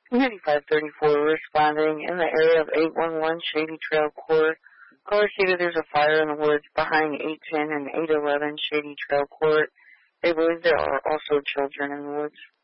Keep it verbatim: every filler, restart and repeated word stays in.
Community five thirty-four responding in the area of eight one one Shady Trail Court. Caller stated there's a fire in the woods behind eight ten and eight eleven Shady Trail Court. They believe there are also children in the woods.